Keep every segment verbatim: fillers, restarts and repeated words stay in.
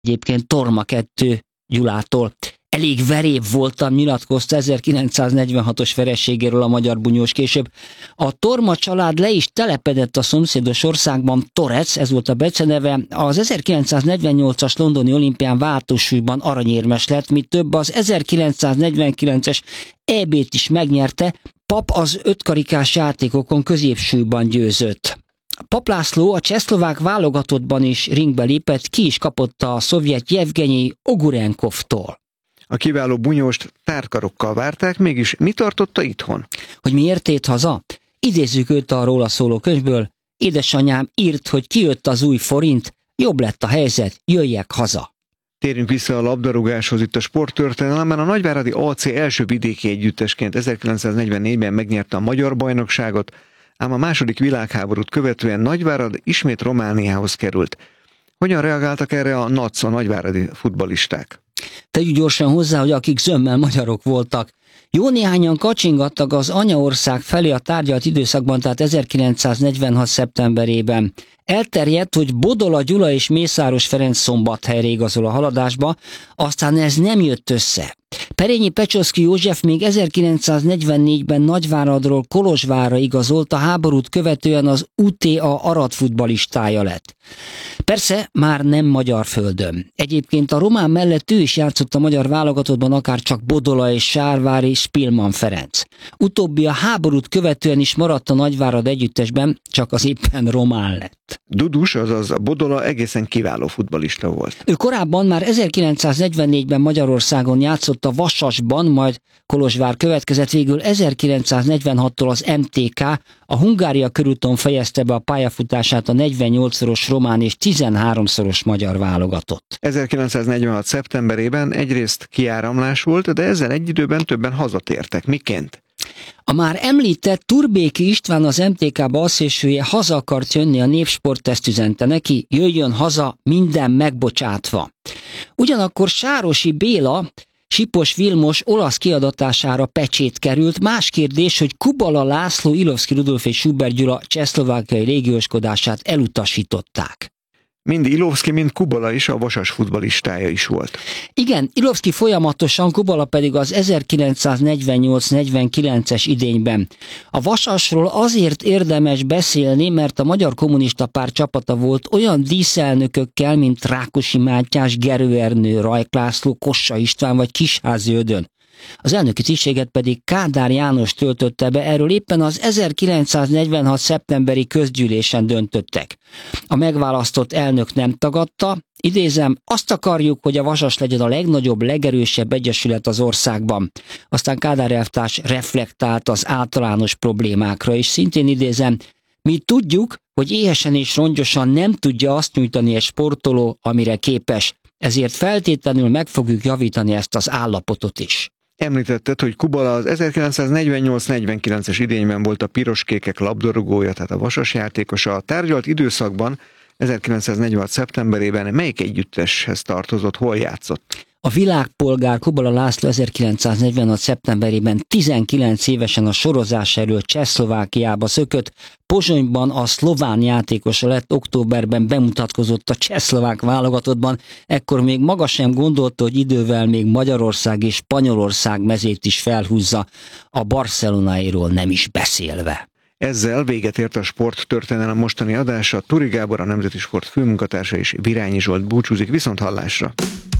egyébként Torma kettő Gyulától. Elég veréb voltam, nyilatkozta ezerkilencszáznegyvenhatos vereségéről a magyar bunyós később. A Torma család le is telepedett a szomszédos országban, Torec, ez volt a beceneve, az ezerkilencszáznegyvennyolcas londoni olimpián váltósúlyban aranyérmes lett, mi több az ezerkilencszáznegyvenkilences é bét is megnyerte, Pap az ötkarikás játékokon középsúlyban győzött. Pap László a csehszlovák válogatottban is ringbe lépett, ki is kapott a szovjet Jevgenyi Ogurenkovtól. A kiváló bunyóst tárkarokkal várták, mégis mi tartotta itthon? Hogy miért tért haza? Idézzük őt a róla szóló könyvből. Édesanyám írt, hogy kijött az új forint, jobb lett a helyzet, jöjjek haza. Térjünk vissza a labdarúgáshoz itt a sporttörténelemben. A nagyváradi á cé első vidéki együttesként ezerkilencszáznegyvennégyben megnyerte a magyar bajnokságot, ám a második világháborút követően Nagyvárad ismét Romániához került. Hogyan reagáltak erre a NAC, a nagyváradi futballisták? Tegyük gyorsan hozzá, hogy akik zömmel magyarok voltak. Jó néhányan kacsingattak az anyaország felé a tárgyalt időszakban, tehát ezerkilencszáznegyvenhat szeptemberében. Elterjedt, hogy Bodola Gyula és Mészáros Ferenc Szombathelyre igazol a haladásba, aztán ez nem jött össze. Perényi Pecsoszky József még ezerkilencszáznegyvennégyben Nagyváradról Kolozsvárra igazolt, a háborút követően az u té á Arad futballistája lett. Persze már nem magyar földön. Egyébként a román mellett ő is játszott a magyar válogatottban, akár csak Bodola és Sárvári Spilman Ferenc. Utóbbi a háborút követően is maradt a Nagyvárad együttesben, csak az éppen román lett. Dudus, azaz Bodola egészen kiváló futballista volt. Ő korábban már ezerkilencszáznegyvennégyben Magyarországon játszott a Vasasban, majd Kolozsvár következett, végül ezerkilencszáznegyvenhattól az em té ká, a Hungária körúton fejezte be a pályafutását a negyvennyolcszoros román és tizenháromszoros magyar válogatott. ezerkilencszáznegyvenhat szeptemberében egyrészt kiáramlás volt, de ezzel egy időben többen hazatértek. Miként? A már említett Turbéki István, az em té ká balszélsője haza akart jönni, a Népsport ezt üzente neki, jöjjön haza, minden megbocsátva. Ugyanakkor Sárosi Béla, Sipos Vilmos olasz kiadatására pecsét került. Más kérdés, hogy Kubala László, Ilovszki Rudolf és Schubert Gyula csehszlovákiai légióskodását elutasították. Mind Ilovszki, mind Kubala is a Vasas futballistája is volt. Igen, Ilovszki folyamatosan, Kubala pedig az ezerkilencszáznegyvennyolc negyvenkilences idényben. A Vasasról azért érdemes beszélni, mert a Magyar Kommunista Párt csapata volt olyan díszelnökökkel, mint Rákosi Mátyás, Gerő Ernő, Rajk László, Kossa István vagy Kisházy Ödön. Az elnöki tisztséget pedig Kádár János töltötte be, erről éppen az ezerkilencszáznegyvenhat szeptemberi közgyűlésen döntöttek. A megválasztott elnök nem tagadta, idézem, azt akarjuk, hogy a Vasas legyen a legnagyobb, legerősebb egyesület az országban. Aztán Kádár elvtárs reflektált az általános problémákra, és szintén idézem, mi tudjuk, hogy éhesen és rongyosan nem tudja azt nyújtani egy sportoló, amire képes, ezért feltétlenül meg fogjuk javítani ezt az állapotot is. Említetted, hogy Kubala az ezerkilencszáznegyvennyolc negyvenkilences idényben volt a piroskékek labdarúgója, tehát a Vasas játékosa. A tárgyalt időszakban ezerkilencszáznegyvenhat szeptemberében melyik együtteshez tartozott, hol játszott? A világpolgár Kubala László ezerkilencszáznegyvenhat szeptemberében tizenkilenc évesen a sorozás elől Csehszlovákiába szökött, Pozsonyban a szlován játékosa lett, októberben bemutatkozott a csehszlovák válogatottban, ekkor még maga sem gondolta, hogy idővel még Magyarország és Spanyolország mezét is felhúzza, a Barcelonáiról nem is beszélve. Ezzel véget ért a sporttörténelem mostani adása. Turi Gábor, a Nemzeti Sport főmunkatársa, és Virányi Zsolt búcsúzik, viszonthallásra.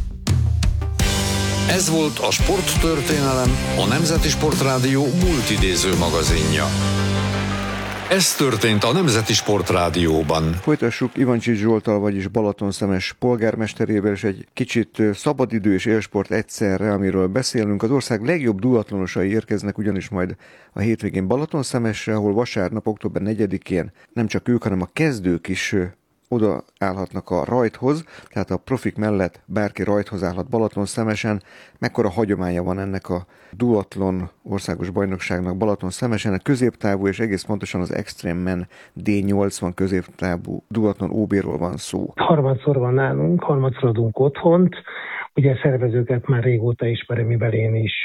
Ez volt a Sporttörténelem, a Nemzeti Sportrádió multidéző magazinja. Ez történt a Nemzeti Sportrádióban. Folytassuk Ivancsics Zsolttal, vagyis Balatonszemes polgármesterével, és egy kicsit szabadidő és élsport egyszerre, amiről beszélünk. Az ország legjobb duatlonosai érkeznek ugyanis majd a hétvégén Balatonszemesre, ahol vasárnap, október negyedikén nem csak ők, hanem a kezdők is oda állhatnak a rajthoz, tehát a profik mellett bárki rajthoz állhat Balatonszemesen. Mekkora hagyománya van ennek a duatlon országos bajnokságnak Balatonszemesen? A középtávú és egész pontosan az Extreme Men dé nyolcvan középtávú duatlon ó béről van szó. Harmadszor van nálunk, harmadszor adunk otthont. ugye szervezőket már régóta ismerem, mivel én is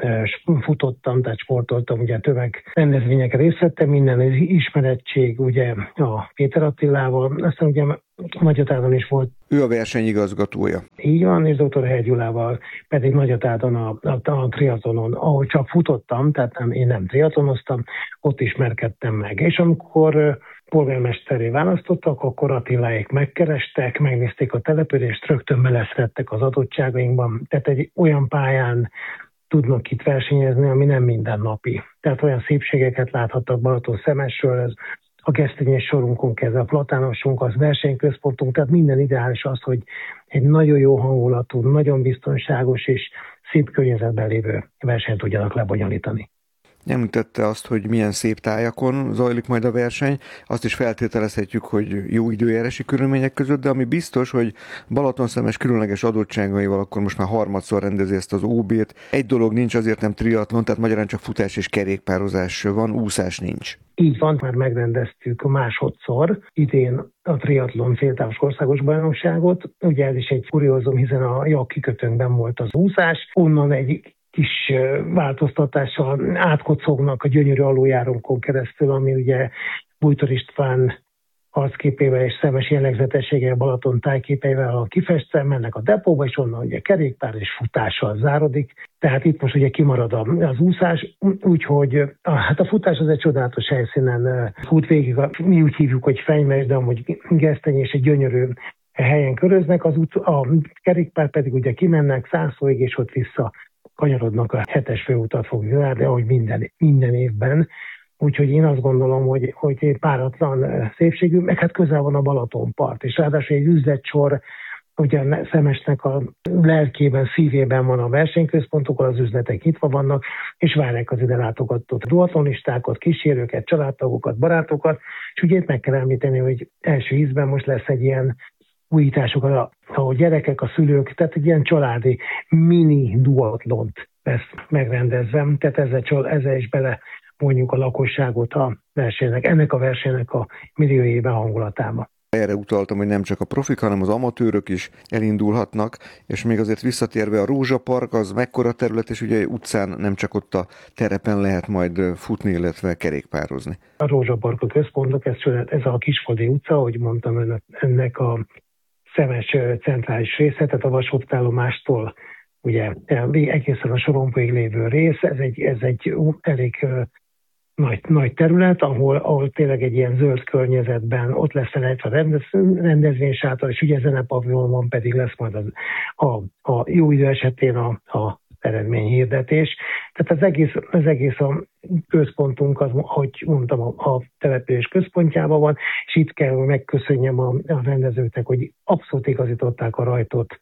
futottam, tehát sportoltam, ugye tömegrendezvényeken részt vettem, minden ismerettség ugye a Péter Attilával, aztán ugye Nagyatádon is volt. Ő a versenyigazgatója. Így van, és dr. Hegy Gyulával pedig Nagyatádon a, a, a triatlonon, ahol csak futottam, tehát nem, én nem triatlonoztam, ott ismerkedtem meg. És amikor polgármesteré választottak, akkor Attiláék megkerestek, megnézték a települést, rögtön beleszedtek az adottságainkban. Tehát egy olyan pályán tudnak itt versenyezni, ami nem mindennapi. Tehát olyan szépségeket láthattak Balatonszemesről, ez a gesztenyés sorunkon kezdve, a platánosunk, az versenyközpontunk, tehát minden ideális az, hogy egy nagyon jó hangulatú, nagyon biztonságos és szép környezetben lévő versenyt tudjanak lebonyolítani. Említette azt, hogy milyen szép tájakon zajlik majd a verseny. Azt is feltételezhetjük, hogy jó időjárási körülmények között, de ami biztos, hogy Balatonszemes különleges adottságaival akkor most már harmadszor rendezi ezt az ó bét. Egy dolog nincs, azért nem triatlon, tehát magyarán csak futás és kerékpározás van, úszás nincs. Így van, már megrendeztük másodszor idén a triatlon féltávos országos bajnokságot. Ugye ez is egy kuriózum, hiszen a jak kikötőnkben volt az úszás. Onnan egy kis változtatással átkocognak a gyönyörű aluljárónkon keresztül, ami ugye Bújtor István arcképével és szemes jellegzetességgel, Balaton tájképeivel a kifestve, mennek a depóba, és onnan ugye kerékpár és futással zárodik. Tehát itt most ugye kimarad az úszás, úgyhogy a, hát a futás az egy csodálatos helyszínen fut végig, mi úgy hívjuk, hogy fenyves, de amúgy geszteny és egy gyönyörű helyen köröznek, az út, a kerékpár pedig ugye kimennek Szászlóig, és ott vissza kanyarodnak, a hetes főutat fogjuk zárni, ahogy minden, minden évben. Úgyhogy én azt gondolom, hogy, hogy páratlan szépségű, meg hát közel van a Balatonpart, és ráadásul egy üzletsor, ugye a Szemesnek a lelkében, szívében van a versenyközpontok, az üzletek nyitva vannak, és várják az ide látogatott duatlonistákat, kísérőket, családtagokat, barátokat, és ugye itt meg kell említeni, hogy első ízben most lesz egy ilyen újítások, a gyerekek, a szülők, tehát egy ilyen családi mini duatlont lesz megrendezve, tehát ezzel, ezzel is bele mondjuk a lakosságot a versenynek, ennek a versenynek a milliójében hangulatába. Erre utaltam, hogy nem csak a profik, hanem az amatőrök is elindulhatnak, és még azért visszatérve a Rózsapark, az mekkora terület, és ugye utcán nem csak ott a terepen lehet majd futni, illetve kerékpározni. A Rózsapark a központok, ez, ez a Kisfaldi utca, ahogy mondtam, ennek a Szemes centrális része, tehát a vasútállomástól ugye egészen a Sorompóig lévő rész, ez egy, ez egy elég nagy, nagy terület, ahol, ahol tényleg egy ilyen zöld környezetben ott lesz egy rendez, rendezvénysátor, és ugye zenepavilonban pedig lesz majd az, a, a jó idő esetén a, a eredményhirdetés. Tehát az egész, az egész a központunk, az, ahogy mondtam, a, a település központjában van, és itt kell, hogy megköszönjem a, a rendezőknek, hogy abszolút igazították a rajtot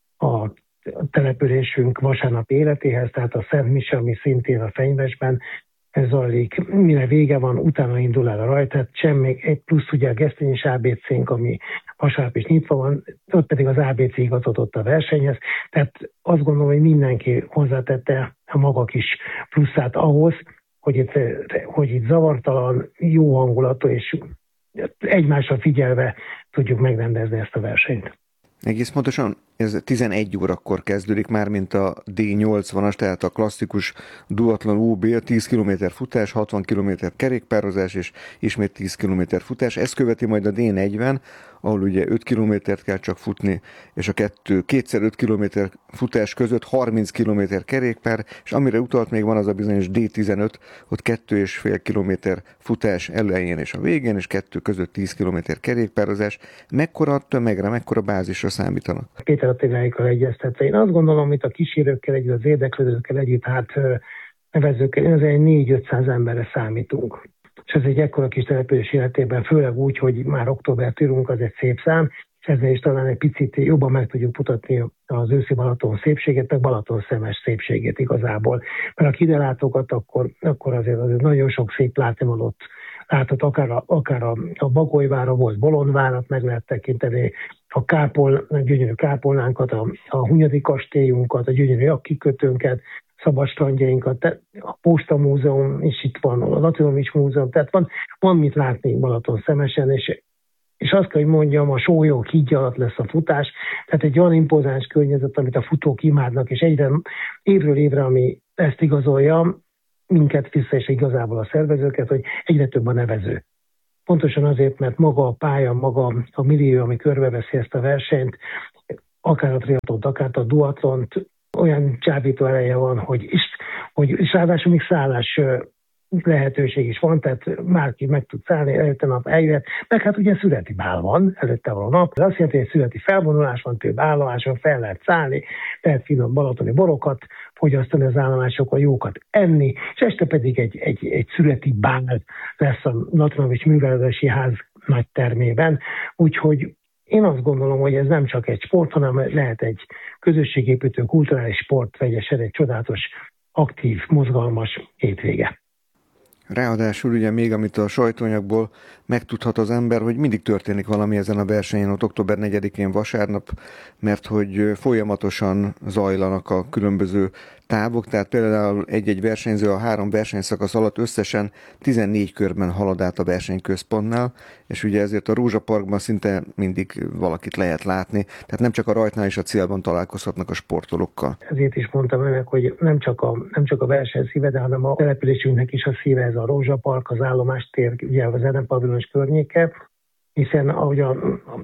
a településünk vasárnapi életéhez, tehát a Szent Mise, ami szintén a Fenyvesben ez zajlik, mire vége van, utána indul el a rajt, tehát semmi, egy plusz ugye a gesztenyés á bé cénk, ami vasárnap is nyitva van, ott pedig az á bé cé igazodott a versenyhez, tehát azt gondolom, hogy mindenki hozzátette a maga kis pluszát ahhoz, hogy itt, hogy itt zavartalan, jó hangulatú és egymásra figyelve tudjuk megrendezni ezt a versenyt. Egész pontosan ez tizenegy órakor kezdődik már, mint a dé nyolcvanas, tehát a klasszikus duatlon ó bé, tíz kilométer futás, hatvan kilométer kerékpározás és ismét tíz kilométer futás. Ez követi majd a dé negyven, ahol ugye öt kilométert kell csak futni, és a kettő, kétszer öt kilométer futás között harminc kilométer kerékpár, és amire utalt még van az a bizonyos dé tizenöt, ott kettő és fél kilométer futás elején és a végén, és kettő között tíz kilométer kerékpározás. Mekkora tömegre, mekkora bázisra számítanak? Péter Attiláékkal egyeztetve. Én azt gondolom, hogy a kísérőkkel együtt, az érdeklődőkkel együtt, hát nevezőkkel, ez egy négy-ötszáz emberre számítunk. És ez egy ekkora kis település életében, főleg úgy, hogy már októbert írunk, az egy szép szám, és ezzel is talán egy picit jobban meg tudjuk mutatni az őszi Balaton szépségét, meg Balatonszemes szépségét igazából. Mert ha ide látogat, akkor, akkor azért, azért nagyon sok szép látnivalót látott, akár a, akár a, a Bagolyvára volt, Bolondvárat meg lehet tekinteni, a kápol, a gyönyörű kápolnánkat, a, a Hunyadi kastélyunkat, a gyönyörű jakkikötőnket, szabadstrandjainkat, a Posta Múzeum is itt van, a Latinovics Múzeum, tehát van, van mit látni Balatonszemesen, és és azt kell, hogy mondjam, a sólyom hídja alatt lesz a futás, tehát egy olyan impozáns környezet, amit a futók imádnak, és egyre évről évre, ami ezt igazolja, minket vissza is igazából a szervezőket, hogy egyre több a nevező. Pontosan azért, mert maga a pálya, maga a millió, ami körbeveszi ezt a versenyt, akár a triatlont, akár a duatlont, olyan csábító eleje van, hogy, is, hogy és ráadásul még szállás lehetőség is van, tehát márki meg tud szállni, előtte nap eljöhet, meg hát ugye születi bál van, előtte van a nap, ez azt jelenti, hogy születi felvonulás van, több állomáson fel lehet szállni, lehet finom balatoni borokat fogyasztani az állomásokon, jókat enni, és este pedig egy, egy, egy születi bál lesz a Latrinovics Művelődési Ház nagy termében, úgyhogy én azt gondolom, hogy ez nem csak egy sport, hanem lehet egy közösségépítő, kulturális sport, vegyesen egy csodálatos, aktív, mozgalmas hétvége. Ráadásul ugye még, amit a sajtóanyagból megtudhat az ember, hogy mindig történik valami ezen a versenyen, ott október negyedikén vasárnap, mert hogy folyamatosan zajlanak a különböző távok, tehát például egy-egy versenyző a három versenyszakasz alatt összesen tizennégy körben halad át a versenyközpontnál, és ugye ezért a Rózsaparkban szinte mindig valakit lehet látni, tehát nem csak a rajtnál és a célban találkozhatnak a sportolókkal. Ezért is mondtam önnek, hogy nem csak a, nem csak a verseny szíve, de hanem a településünknek is a szíve ez a Rózsapark, az állomástér, ugye a zenepavilons környéke, hiszen ahogy a,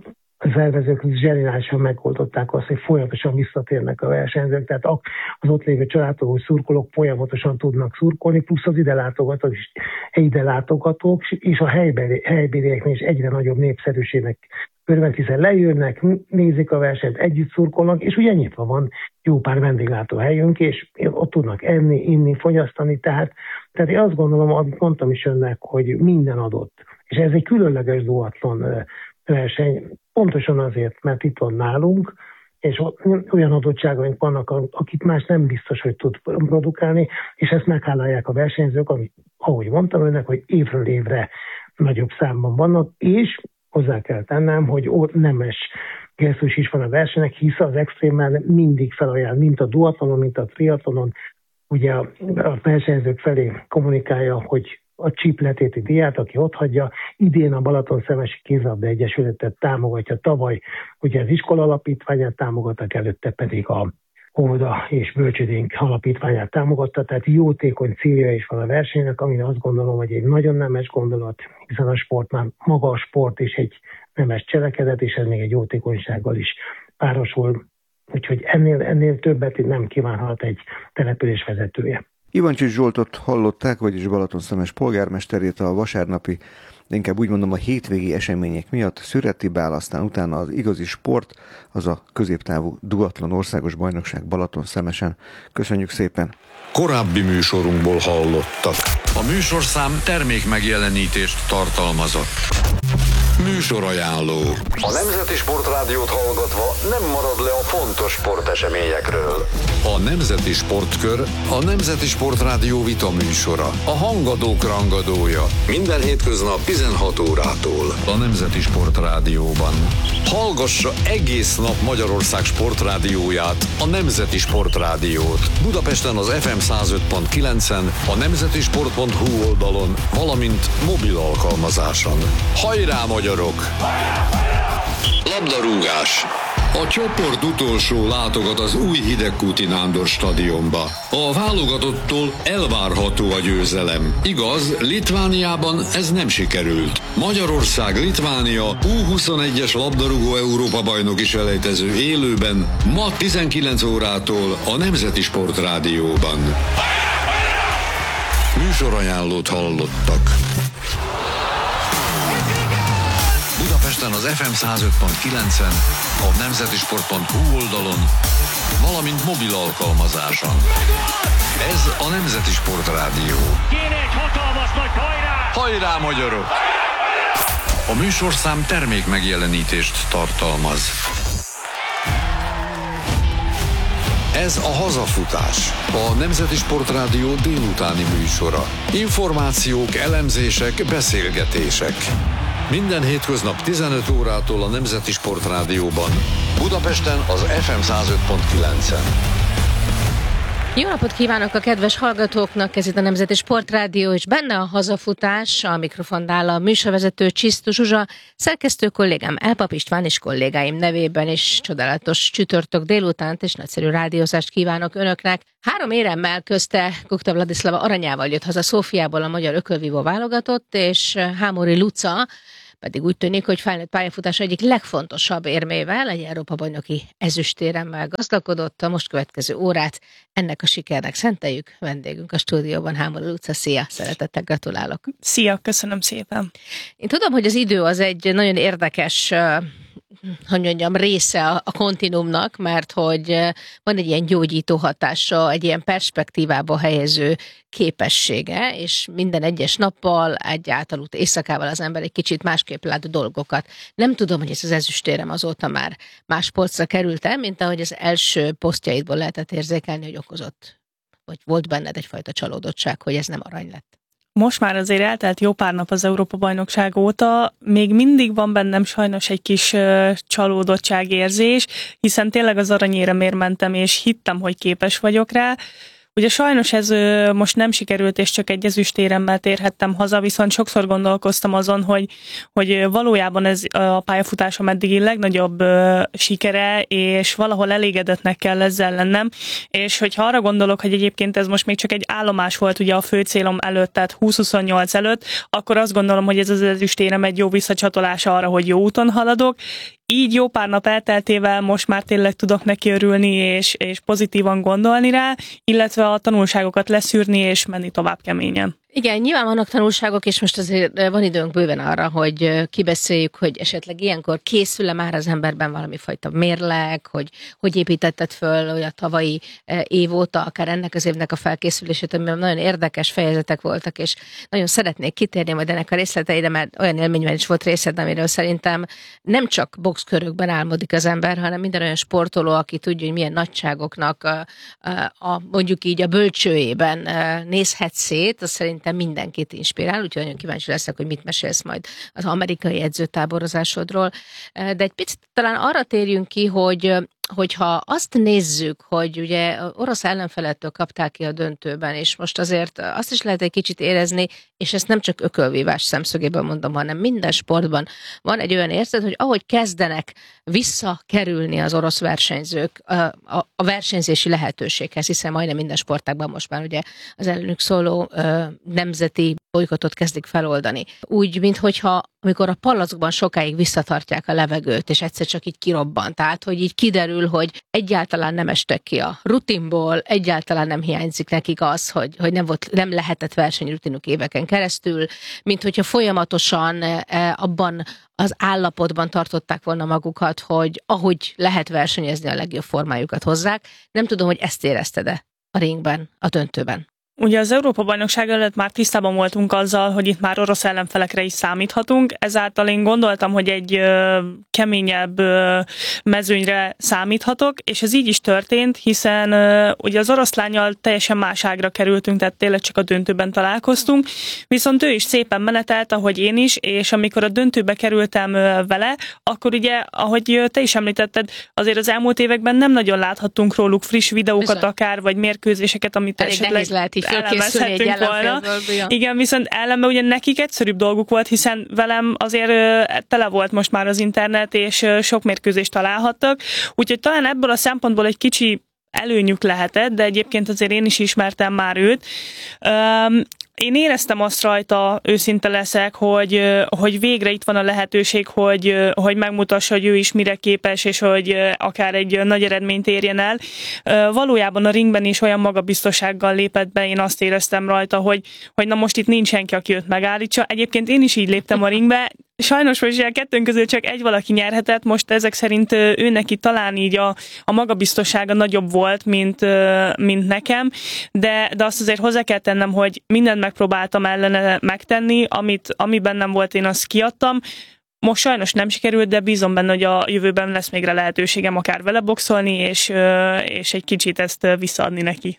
a szervezők zseniálisan megoldották azt, hogy folyamatosan visszatérnek a versenyzők, tehát az ott lévő családok, szurkolók folyamatosan tudnak szurkolni, plusz az ide látogatók, ide látogatók, és a helybeli, helybelieknél is egyre nagyobb népszerűségnek örvend, hiszen lejönnek, nézik a versenyt, együtt szurkolnak, és ugye nyitva van jó pár vendéglátóhelyünk, és ott tudnak enni, inni, fogyasztani, tehát, tehát én azt gondolom, amit mondtam is önnek, hogy minden adott. És ez egy különleges duatlon verseny, pontosan azért, mert itt van nálunk, és olyan adottságaink vannak, akit más nem biztos, hogy tud produkálni, és ezt meghálálják a versenyzők, amit, ahogy mondtam önnek, hogy évről évre nagyobb számban vannak, és hozzá kell tennem, hogy ott nemes gesztus is van a versenynek, hisz az extrémmel mindig felajánl, mint a duatlonon, mint a triatlonon, ugye a, a versenyzők felé kommunikálja, hogy a csípletéti díját, aki ott hagyja, idén a Balatonszemesi Kézilabda Egyesületet támogatja, tavaly ugye az iskola alapítványát támogattak, előtte pedig a Óvoda és Bölcsödénk alapítványát támogatta, tehát jótékony célja is van a versenynek, amire azt gondolom, hogy egy nagyon nemes gondolat, hiszen a sport már maga a sport is egy nemes cselekedet, és ez még egy jótékonysággal is párosul, úgyhogy ennél, ennél többet nem kívánhat egy település vezetője. Ivancsics Zsoltot hallották, vagyis Balatonszémes polgármesterét a vasárnapi, de inkább úgy mondom a hétvégi események miatt szüreti bál, aztán utána az igazi sport, az a középtávú duatlon országos bajnokság Balatonszemesen. Köszönjük szépen! Korábbi műsorunkból hallottak. A műsorszám termék megjelenítést tartalmazott. Műsorajánló. A Nemzeti Sportrádiót hallgatva nem marad le a fontos sporteseményekről. A Nemzeti Sportkör a Nemzeti Sportrádió vita műsora. A hangadók rangadója. Minden hétköznap tizenhat órától. A Nemzeti Sportrádióban. Hallgassa egész nap Magyarország sportrádióját, a Nemzeti Sportrádiót. Budapesten az ef em száz öt pont kilencen, a nemzetisport pont hu oldalon, valamint mobil alkalmazáson. Hajrá, magyarok! Labdarúgás. A csoport utolsó látogat az új Hidegkúti Nándor stadionba. A válogatottól elvárható a győzelem. Igaz, Litvániában ez nem sikerült. Magyarország-Litvánia U huszonegyes labdarúgó Európa-bajnoki selejtező élőben ma tizenkilenc órától a Nemzeti Sportrádióban. Műsorajánlót hallottak. Budapesten az ef em száz öt pont kilencen, a nemzetisport pont hu oldalon, valamint mobil alkalmazáson. Ez a Nemzeti Sportrádió. Kéne egy hatalmas nagy hajrá! Hajrá, magyarok! A műsorszám termék megjelenítést tartalmaz. Ez a Hazafutás, a Nemzeti Sportrádió délutáni műsora. Információk, elemzések, beszélgetések. Minden hétköznap tizenöt órától a Nemzeti Sportrádióban. Budapesten az ef em száz öt pont kilencen. Jó napot kívánok a kedves hallgatóknak, ez itt a Nemzeti Sportrádió, és benne a hazafutás, a mikrofonnál a műsorvezető Csisztus Zsuzsa, szerkesztő kollégám Elpap István és kollégáim nevében is csodálatos csütörtök délutánt és nagyszerű rádiózást kívánok önöknek. Három éremmel közte Kukta Vladislava aranyával jött haza Szófiából a magyar ökölvívó válogatott, és Hámori Luca pedig úgy tűnik, hogy felnőtt pályafutása egyik legfontosabb érmével, egy Európa-bajnoki ezüstéremmel gazdagodott. A most következő órát ennek a sikernek szenteljük. Vendégünk a stúdióban Hámori Luca. Szia, szeretettel gratulálok. Szia, köszönöm szépen. Én tudom, hogy az idő az egy nagyon érdekes, hogy mondjam, része a kontinúmnak, mert hogy van egy ilyen gyógyító hatása, egy ilyen perspektívába helyező képessége, és minden egyes nappal, egy átalut éjszakával az ember egy kicsit másképp lát dolgokat. Nem tudom, hogy ez az ezüstérem azóta már más polcra került-e, mint ahogy az első posztjaidból lehetett érzékelni, hogy okozott, vagy volt benned egyfajta csalódottság, hogy ez nem arany lett. Most már azért eltelt jó pár nap az Európa-bajnokság óta, még mindig van bennem sajnos egy kis uh, csalódottságérzés, hiszen tényleg az aranyéremért mentem, és hittem, hogy képes vagyok rá. Ugye sajnos ez ö, most nem sikerült, és csak egy ezüstéremmel térhettem haza, viszont sokszor gondolkoztam azon, hogy, hogy valójában ez a pályafutásom eddigi legnagyobb ö, sikere, és valahol elégedetnek kell ezzel lennem, és hogyha arra gondolok, hogy egyébként ez most még csak egy állomás volt ugye a fő célom előtt, tehát húsz huszonnyolc előtt, akkor azt gondolom, hogy ez az ezüstérem egy jó visszacsatolása arra, hogy jó úton haladok. Így jó pár nap elteltével most már tényleg tudok neki örülni, és, és pozitívan gondolni rá, illetve a tanulságokat leszűrni, és menni tovább keményen. Igen, nyilván vannak tanulságok, és most azért van időnk bőven arra, hogy kibeszéljük, hogy esetleg ilyenkor készül-e már az emberben valami fajta mérleg, hogy hogy építetted föl hogy a tavalyi év óta, akár ennek az évnek a felkészülését, amiben nagyon érdekes fejezetek voltak, és nagyon szeretnék kitérni majd ennek a részleteire, mert olyan élményben is volt részed, amiről szerintem nem csak boxkörökben álmodik az ember, hanem minden olyan sportoló, aki tudja, hogy milyen nagyságoknak a, a, a mondjuk így a bölcsőjében nézhet szét, az szerintem mindenkit inspirál, úgyhogy nagyon kíváncsi leszek, hogy mit mesélsz majd az amerikai edzőtáborozásodról. De egy picit talán arra térjünk ki, hogy hogyha azt nézzük, hogy ugye orosz ellenfelettől kapták ki a döntőben, és most azért azt is lehet egy kicsit érezni, és ezt nem csak ökölvívás szemszögéből mondom, hanem minden sportban van egy olyan érzet, hogy ahogy kezdenek visszakerülni az orosz versenyzők a, a, a versenyzési lehetőséghez, hiszen majdnem minden sportágban most már ugye az ellenük szóló ö, nemzeti bolykottot kezdik feloldani. Úgy, minthogyha amikor a palackban sokáig visszatartják a levegőt, és egyszer csak így kirobban. Tehát, hogy így kiderül, hogy egyáltalán nem estek ki a rutinból, egyáltalán nem hiányzik nekik az, hogy, hogy nem, volt, nem lehetett versenyrutinuk éveken keresztül, mint hogyha folyamatosan abban az állapotban tartották volna magukat, hogy ahogy lehet versenyezni, a legjobb formájukat hozzák. Nem tudom, hogy ezt érezted-e a ringben, a döntőben. Ugye az Európa-bajnokság előtt már tisztában voltunk azzal, hogy itt már orosz ellenfelekre is számíthatunk, ezáltal én gondoltam, hogy egy ö, keményebb ö, mezőnyre számíthatok, és ez így is történt, hiszen ö, ugye az oroszlánnyal teljesen más ágra kerültünk, tehát tényleg csak a döntőben találkoztunk, viszont ő is szépen menetelt, ahogy én is, és amikor a döntőbe kerültem ö, vele, akkor ugye, ahogy te is említetted, azért az elmúlt években nem nagyon láthattunk róluk friss videókat Bizony. akár, vagy mérkőzéseket, amit Elég esetleg ellenvezhettünk volna. Igen, viszont ellenben ugye nekik egyszerűbb dolguk volt, hiszen velem azért tele volt most már az internet, és sok mérkőzést találhattak. Úgyhogy talán ebből a szempontból egy kicsi előnyük lehetett, de egyébként azért én is ismertem már őt. Um, Én éreztem azt rajta, őszinte leszek, hogy, hogy végre itt van a lehetőség, hogy, hogy megmutassa, hogy ő is mire képes, és hogy akár egy nagy eredményt érjen el. Valójában a ringben is olyan magabiztossággal lépett be, én azt éreztem rajta, hogy, hogy na most itt nincs senki, aki őt megállítsa. Egyébként én is így léptem a ringbe. Sajnos most a kettőnk közül csak egy valaki nyerhetett, most ezek szerint ő neki talán így a, a magabiztossága nagyobb volt, mint, mint nekem, de, de azt azért hozzá kell tennem, hogy mindent megpróbáltam ellene megtenni, amit, ami bennem volt, én azt kiadtam. Most sajnos nem sikerült, de bízom benne, hogy a jövőben lesz még rá lehetőségem akár vele boxolni, és, és egy kicsit ezt visszaadni neki.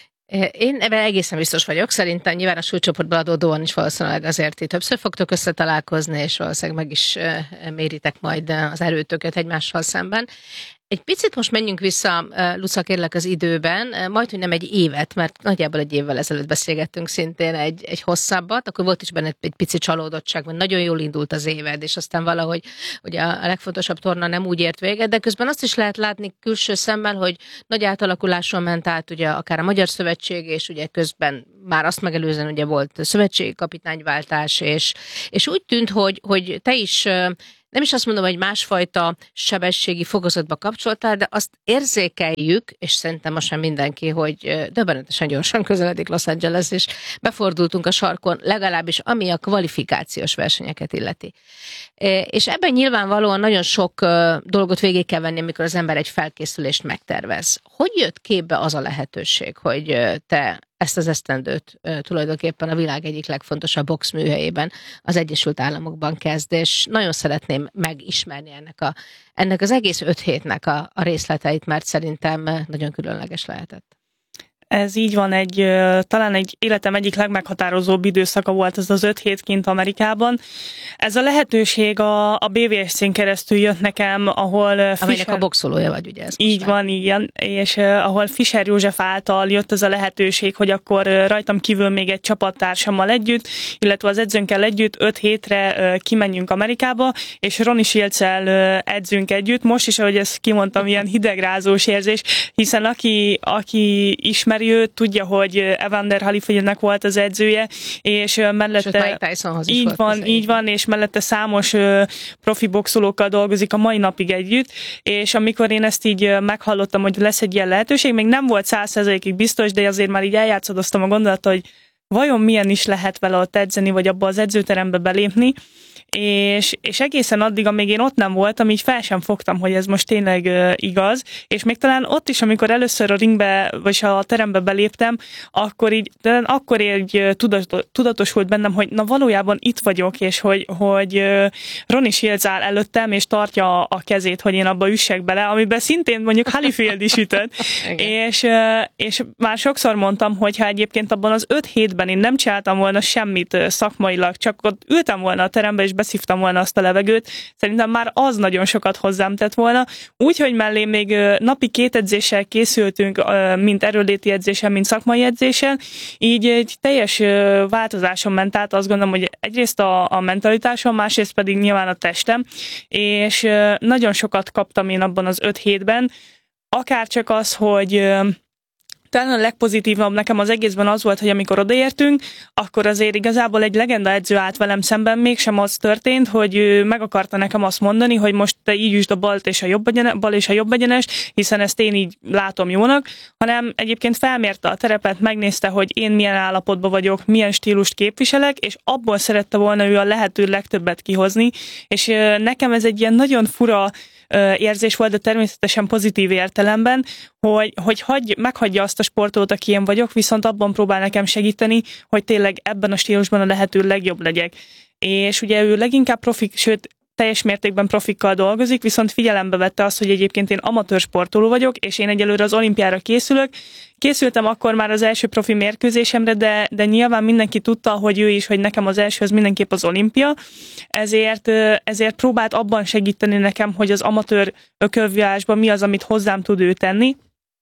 Én ebben egészen biztos vagyok, szerintem nyilván a súlycsoportból adódóan is valószínűleg azért ti többször fogtok összetalálkozni, és valószínűleg meg is méritek majd az erőtöket egymással szemben. Egy picit most menjünk vissza, Luca, kérlek, az időben, majd, hogy nem egy évet, mert nagyjából egy évvel ezelőtt beszélgettünk szintén egy, egy hosszabbat, akkor volt is benne egy pici csalódottság, mert nagyon jól indult az éved, és aztán valahogy ugye a legfontosabb torna nem úgy ért véget, de közben azt is lehet látni külső szemmel, hogy nagy átalakuláson ment át ugye akár a Magyar Szövetség, és ugye közben már azt megelőzően ugye volt szövetségi kapitányváltás, és, és úgy tűnt, hogy, hogy te is nem is azt mondom, hogy másfajta sebességi fokozatba kapcsoltál, de azt érzékeljük, és szerintem most már mindenki, hogy döbbenetesen gyorsan közeledik Los Angeles, és befordultunk a sarkon, legalábbis ami a kvalifikációs versenyeket illeti. És ebben nyilvánvalóan nagyon sok dolgot végig kell venni, amikor az ember egy felkészülést megtervez. Hogy jött képbe az a lehetőség, hogy te ezt az esztendőt tulajdonképpen a világ egyik legfontosabb boxműhelyében, az Egyesült Államokban kezd, és nagyon szeretném megismerni ennek, a, ennek az egész öt hétnek a, a részleteit, mert szerintem nagyon különleges lehetett. Ez így van, egy, talán egy életem egyik legmeghatározóbb időszaka volt ez az öt hét kint Amerikában. Ez a lehetőség a, a bé vé es cén keresztül jött nekem, ahol Amelynek Fischer, a boxolója vagy, ugye ez? Így van, igen, és uh, ahol Fischer József által jött ez a lehetőség, hogy akkor uh, rajtam kívül még egy csapattársammal együtt, illetve az edzőnkkel együtt öt hétre uh, kimenjünk Amerikába, és Ronnie Shields-el uh, edzünk együtt. Most is, ahogy ezt kimondtam, ilyen hidegrázós érzés, hiszen aki, aki ismeri őt, tudja, hogy Evander Holyfieldnek volt az edzője, és mellette és is így volt van, így van, és mellette számos profi boxolókkal dolgozik a mai napig együtt, és amikor én ezt így meghallottam, hogy lesz egy ilyen lehetőség, még nem volt száz százalékig biztos, de azért már így eljátszadoztam a gondolat, hogy vajon milyen is lehet vele ott edzeni, vagy abba az edzőterembe belépni, és, és egészen addig, amíg én ott nem voltam, így fel sem fogtam, hogy ez most tényleg uh, igaz, és még talán ott is, amikor először a ringbe, vagy a terembe beléptem, akkor így, de akkor így tudatos, tudatosult bennem, hogy na valójában itt vagyok, és hogy, hogy uh, Ronnie Shields áll előttem, és tartja a kezét, hogy én abba üssek bele, amiben szintén mondjuk Holyfield is ütött, és, uh, és már sokszor mondtam, hogy ha egyébként abban az öt hétben én nem csináltam volna semmit uh, szakmailag, csak ott ültem volna a terembe, és beszívtam volna azt a levegőt, szerintem már az nagyon sokat hozzám tett volna. Úgyhogy mellé még napi két edzéssel készültünk, mint erőléti edzésen, mint szakmai edzésen, így egy teljes változáson ment át, azt gondolom, hogy egyrészt a, a mentalitásom, másrészt pedig nyilván a testem, és nagyon sokat kaptam én abban az öt hétben, akár csak az, hogy talán a legpozitívabb nekem az egészben az volt, hogy amikor odaértünk, akkor azért igazából egy legenda edző állt velem szemben, mégsem az történt, hogy ő meg akarta nekem azt mondani, hogy most te így üsd a balt és a jobb egyenes, bal és a jobb egyenes, hiszen ezt én így látom jónak, hanem egyébként felmérte a terepet, megnézte, hogy én milyen állapotban vagyok, milyen stílust képviselek, és abból szerette volna ő a lehető legtöbbet kihozni, és nekem ez egy ilyen nagyon fura érzés volt, de természetesen pozitív értelemben, hogy, hogy hagy, meghagyja azt a sportot, aki én vagyok, viszont abban próbál nekem segíteni, hogy tényleg ebben a stílusban a lehető legjobb legyek. És ugye ő leginkább profik, sőt, teljes mértékben profikkal dolgozik, viszont figyelembe vette azt, hogy egyébként én amatőr sportoló vagyok, és én egyelőre az olimpiára készülök. Készültem akkor már az első profi mérkőzésemre, de, de nyilván mindenki tudta, hogy ő is, hogy nekem az első az mindenképp az olimpia, ezért, ezért próbált abban segíteni nekem, hogy az amatőr ökölvívásban mi az, amit hozzám tud ő tenni.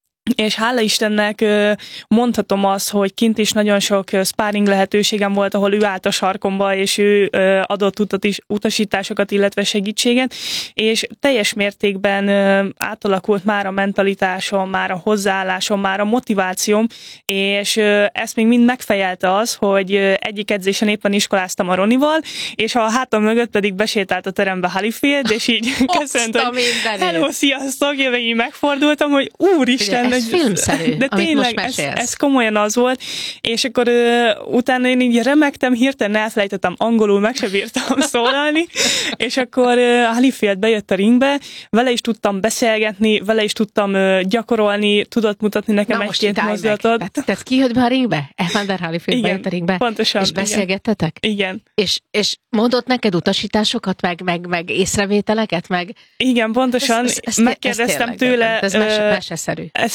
És hála Istennek mondhatom azt, hogy kint is nagyon sok sparring lehetőségem volt, ahol ő állt a sarkomba, és ő adott utasításokat, illetve segítséget, és teljes mértékben átalakult már a mentalitásom, már a hozzáállásom, már a motivációm, és ezt még mind megfejelte az, hogy egyik edzésen éppen iskoláztam a Ronival, és a hátam mögött pedig besétált a terembe Holyfield, és így köszönt, hogy hello, sziasztok, én így megfordultam, hogy úristen, ez filmszerű, de tényleg ez, ez komolyan az volt, és akkor uh, utána én így remegtem, hirtelen elfelejtettem angolul, meg se bírtam szólalni, és akkor uh, Holyfield bejött a ringbe, vele is tudtam beszélgetni, vele is tudtam uh, gyakorolni, tudott mutatni nekem egy-két mozdulatot. Tehát, tehát ki jött be a ringbe? Evander Holyfield bejött a ringbe? Pontosan. És beszélgettetek? Igen. És, és mondott neked utasításokat, meg, meg, meg észrevételeket, meg... Igen, pontosan. Ez, ez, ez, Megkérdeztem ez tőle... Ez mese, meseszerű. Ez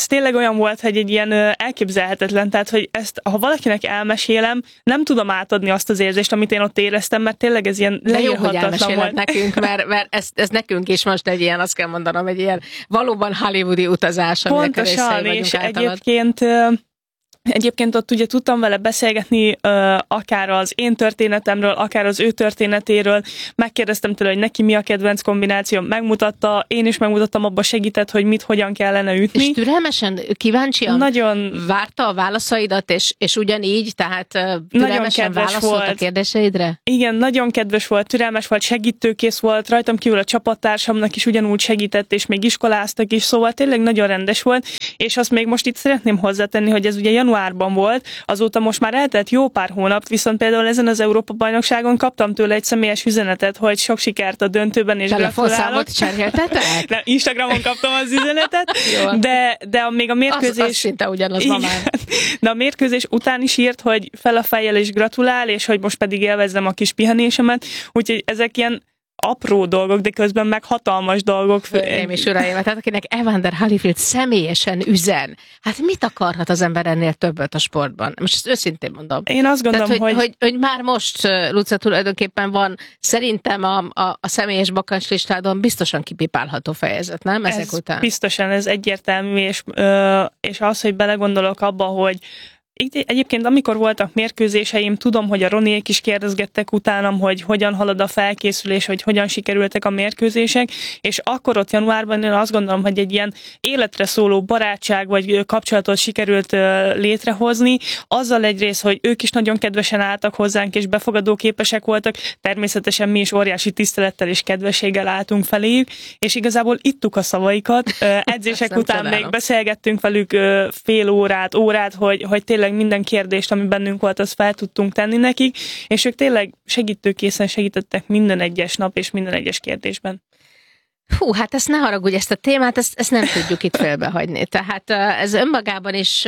tényleg olyan volt, hogy egy ilyen elképzelhetetlen, tehát hogy ezt, ha valakinek elmesélem, nem tudom átadni azt az érzést, amit én ott éreztem, mert tényleg ez ilyen leírhatatlan volt. nekünk, mert, mert ez, ez nekünk is most egy ilyen, azt kell mondanom, egy ilyen valóban hollywoodi utazás. Pontosan, és egyébként Egyébként ott ugye tudtam vele beszélgetni uh, akár az én történetemről, akár az ő történetéről. Megkérdeztem tőle, hogy neki mi a kedvenc kombináció, megmutatta, én is megmutattam, abba segített, hogy mit, hogyan kellene ütni. És türelmesen, kíváncsian nagyon várta a válaszaidat, és, és ugyanígy, tehát türelmesen válaszolt a kérdéseidre? Igen, nagyon kedves volt, türelmes volt, segítőkész volt, rajtam kívül a csapattársamnak is ugyanúgy segített, és még iskoláztak is, szóval tényleg nagyon rendes volt, és azt még most itt szeretném hozzátenni, hogy ez ugye januárban volt, azóta most már eltelt jó pár hónap, viszont például ezen az Európa-bajnokságon kaptam tőle egy személyes üzenetet, hogy sok sikert a döntőben, és telefonszámot cseréltetek? Nem, Instagramon kaptam az üzenetet, de, de a, még a mérkőzés... Az, az szinte ugyanaz ma már. De a mérkőzés után is írt, hogy fel a fejjel és gratulál, és hogy most pedig élvezzem a kis pihenésemet, úgyhogy ezek ilyen apró dolgok, de közben meg hatalmas dolgok. Hölgyeim és uraim, tehát akinek Evander Holyfield személyesen üzen, hát mit akarhat az ember ennél többet a sportban? Most ezt őszintén mondom. Én azt gondolom, tehát, hogy, hogy... hogy... Hogy már most, Luca, tulajdonképpen van szerintem a, a, a személyes bakancslistádon biztosan kipipálható fejezet, nem? Ezek ez után. Biztosan, ez egyértelmű, és, és az, hogy belegondolok abba, hogy egyébként amikor voltak mérkőzéseim, tudom, hogy a Roniék is kérdezgettek utánam, hogy hogyan halad a felkészülés, hogy hogyan sikerültek a mérkőzések, és akkor ott januárban én azt gondolom, hogy egy ilyen életre szóló barátság vagy kapcsolatot sikerült létrehozni, azzal egyrészt, hogy ők is nagyon kedvesen álltak hozzánk, és befogadóképesek voltak, természetesen mi is óriási tisztelettel és kedvességgel álltunk feléjük, és igazából ittuk a szavaikat. Edzések után csodálom. még beszélgettünk velük fél órát, órát, hogy, hogy tényleg minden kérdést, ami bennünk volt, azt fel tudtunk tenni nekik, és ők tényleg segítőkészen segítettek minden egyes nap és minden egyes kérdésben. Hú, hát ezt ne haragudj, ezt a témát, ezt, ezt nem tudjuk itt félbehagyni. Tehát ez önmagában is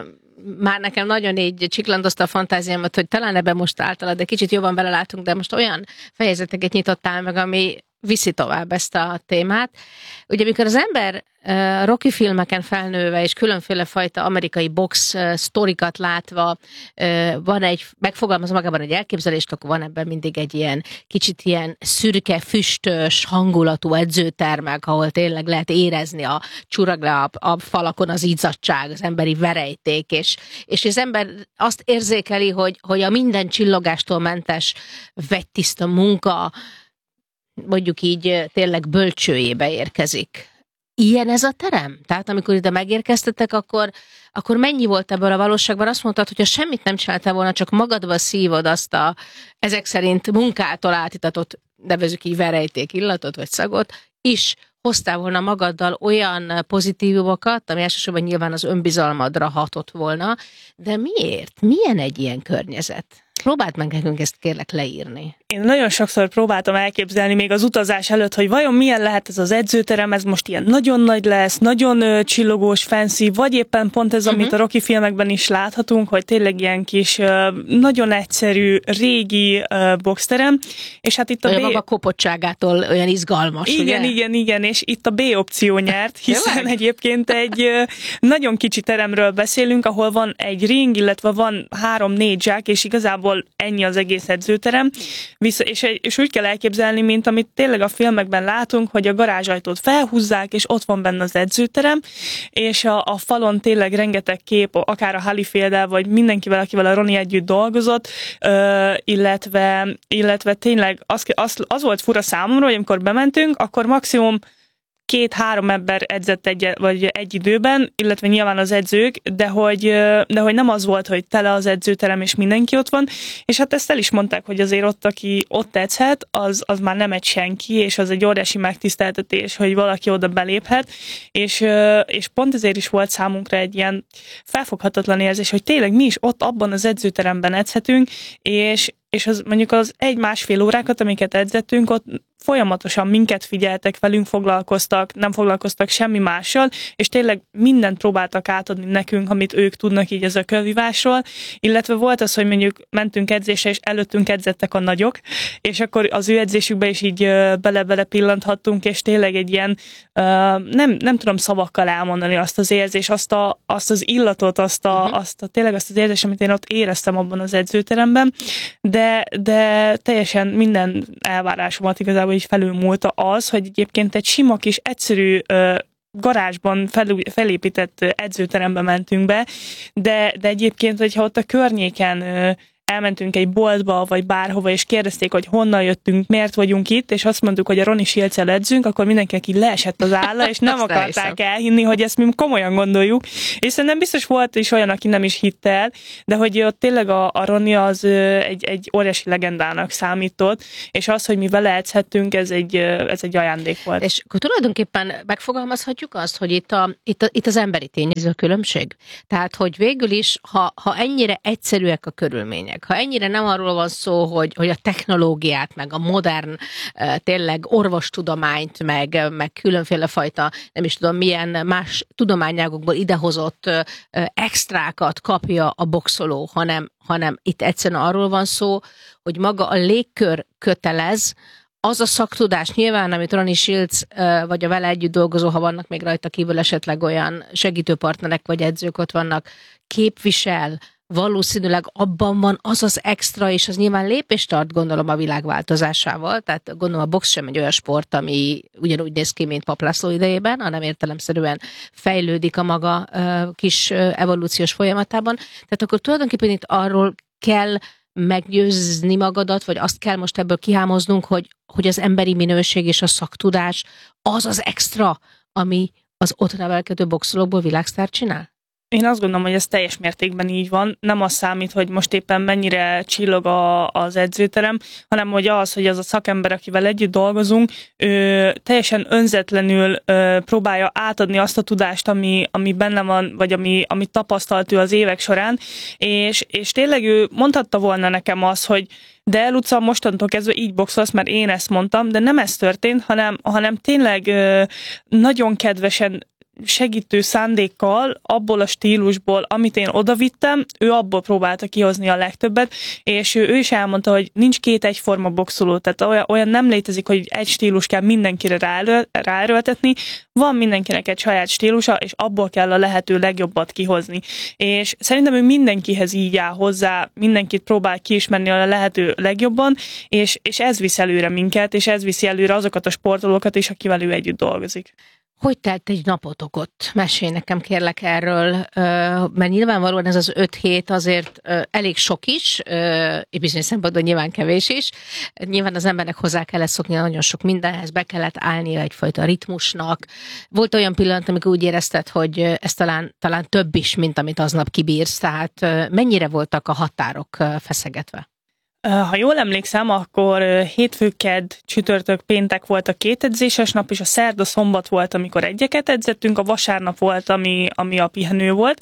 már nekem nagyon így csiklandozta a fantáziámat, hogy talán ebben most általad, de kicsit jobban belelátunk, de most olyan fejezeteket nyitottál meg, ami viszi tovább ezt a témát. Ugye, amikor az ember uh, Rocky filmeken felnőve és különféle fajta amerikai box uh, sztorikat látva uh, van egy, megfogalmaz magában egy elképzelést, akkor van ebben mindig egy ilyen kicsit ilyen szürke, füstös hangulatú edzőtermek, ahol tényleg lehet érezni a csurag a, a falakon az izzadság, az emberi verejték, és, és az ember azt érzékeli, hogy, hogy a minden csillogástól mentes vegytiszta munka mondjuk így tényleg bölcsőjébe érkezik. Ilyen ez a terem? Tehát amikor ide megérkeztetek, akkor, akkor mennyi volt ebből a valóságban? Azt mondtad, hogy ha semmit nem csináltál volna, csak magadba szívod azt a ezek szerint munkától átitatott, nevezzük így verejték illatot vagy szagot, is hoztál volna magaddal olyan pozitívumokat, ami elsősorban nyilván az önbizalmadra hatott volna, de miért? Milyen egy ilyen környezet? Próbáld meg nekünk ezt kérlek leírni. Én nagyon sokszor próbáltam elképzelni még az utazás előtt, hogy vajon milyen lehet ez az edzőterem, ez most ilyen nagyon nagy lesz, nagyon ö, csillogós, fancy, vagy éppen pont ez, uh-huh. amit a Rocky filmekben is láthatunk, hogy tényleg ilyen kis, ö, nagyon egyszerű, régi ö, boxterem, és hát itt a olyan B... maga kopottságától olyan izgalmas, igen, ugye? igen, igen, és itt a B opció nyert, hiszen egyébként egy ö, nagyon kicsi teremről beszélünk, ahol van egy ring, illetve van három-négy zsák, és igazából ennyi az egész edzőterem. Vissza, és, és úgy kell elképzelni, mint amit tényleg a filmekben látunk, hogy a garázsajtót felhúzzák, és ott van benne az edzőterem, és a, a falon tényleg rengeteg kép, akár a Holyfield-el, vagy mindenkivel, akivel a Ronnie együtt dolgozott, ö, illetve, illetve tényleg az, az, az volt fura számomra, hogy amikor bementünk, akkor maximum két-három ember edzett egy, vagy egy időben, illetve nyilván az edzők, de hogy, de hogy nem az volt, hogy tele az edzőterem, és mindenki ott van, és hát ezt el is mondták, hogy azért ott, aki ott edzhet, az, az már nem egy senki, és az egy óriási megtiszteltetés, hogy valaki oda beléphet, és, és pont ezért is volt számunkra egy ilyen felfoghatatlan érzés, hogy tényleg mi is ott abban az edzőteremben edzhetünk, és és az mondjuk az egy-másfél órákat, amiket edzettünk, ott folyamatosan minket figyeltek, velünk foglalkoztak, nem foglalkoztak semmi mással, és tényleg mindent próbáltak átadni nekünk, amit ők tudnak így ez a kövivásról, illetve volt az, hogy mondjuk mentünk edzésre, és előttünk edzettek a nagyok, és akkor az ő edzésükbe is így bele-bele pillanthattunk, és tényleg egy ilyen, nem, nem tudom szavakkal elmondani azt az érzés, azt, a, azt az illatot, azt a, uh-huh. azt a, tényleg azt az érzést, amit én ott éreztem abban az edzőteremben, de, de teljesen minden elvárásomat igazából így felülmúlta az, hogy egyébként egy sima kis egyszerű ö, garázsban fel, felépített edzőterembe mentünk be, de, de egyébként, hogyha ott a környéken ö, elmentünk egy boltba, vagy bárhova, és kérdezték, hogy honnan jöttünk, miért vagyunk itt, és azt mondtuk, hogy a Roni Silccel edzünk, akkor mindenki így leesett az álla, és nem akarták elhinni, hogy ezt mi komolyan gondoljuk. És szerintem biztos volt is olyan, aki nem is hitte el, de hogy ott tényleg a, a Roni az egy, egy óriási legendának számított, és az, hogy mi vele edzhettünk, ez egy, ez egy ajándék volt. És akkor tulajdonképpen megfogalmazhatjuk azt, hogy itt, a, itt, a, itt az emberi tényező a különbség. Tehát, hogy végül is, ha, ha ennyire egyszerűek a körülmények, ha ennyire nem arról van szó, hogy, hogy a technológiát, meg a modern tényleg orvostudományt, meg, meg különféle fajta, nem is tudom milyen más tudományágokból idehozott extrákat kapja a boxoló, hanem, hanem itt egyszerűen arról van szó, hogy maga a légkör kötelez, az a szaktudás nyilván, amit Roni Silc vagy a vele együtt dolgozó, ha vannak még rajta kívül esetleg olyan segítőpartnerek vagy edzők ott vannak, képvisel, valószínűleg abban van az az extra, és az nyilván lépést tart, gondolom, a világ változásával. Tehát gondolom a box sem egy olyan sport, ami ugyanúgy néz ki, mint Papp László idejében, hanem értelemszerűen fejlődik a maga uh, kis uh, evolúciós folyamatában. Tehát akkor tulajdonképpen itt arról kell meggyőzni magadat, vagy azt kell most ebből kihámoznunk, hogy, hogy az emberi minőség és a szaktudás az az extra, ami az ott nevelkedő boxolókból világsztár csinál? Én azt gondolom, hogy ez teljes mértékben így van. Nem az számít, hogy most éppen mennyire csillog a, az edzőterem, hanem hogy az, hogy az a szakember, akivel együtt dolgozunk, ő teljesen önzetlenül ö, próbálja átadni azt a tudást, ami, ami benne van, vagy ami, amit tapasztalt ő az évek során, és, és tényleg ő mondhatta volna nekem azt, hogy de Luca, mostantól kezdve így boxolsz, mert én ezt mondtam, de nem ez történt, hanem, hanem tényleg ö, nagyon kedvesen segítő szándékkal, abból a stílusból, amit én odavittem, ő abból próbálta kihozni a legtöbbet, és ő, ő is elmondta, hogy nincs két egyforma boxoló, tehát olyan, olyan nem létezik, hogy egy stílus kell mindenkire ráerőltetni, van mindenkinek egy saját stílusa, és abból kell a lehető legjobbat kihozni. És szerintem ő mindenkihez így áll hozzá, mindenkit próbál kiismerni a lehető legjobban, és, és ez visz előre minket, és ez viszi előre azokat a sportolókat is, akivel ő együtt dolgozik. Hogy telt egy napotok ott? Mesélj nekem kérlek erről, mert nyilvánvalóan ez az öt hét azért elég sok is, és bizonyos szempontból nyilván kevés is. Nyilván az embernek hozzá kellett szokni nagyon sok mindenhez, be kellett állnia egyfajta ritmusnak. Volt olyan pillanat, amikor úgy érezted, hogy ez talán, talán több is, mint amit aznap kibírsz, tehát mennyire voltak a határok feszegetve? Ha jól emlékszem, akkor hétfő, kedd, csütörtök, péntek volt a két edzéses nap, és a szerda, szombat volt, amikor egyeket edzettünk, a vasárnap volt, ami, ami a pihenő volt.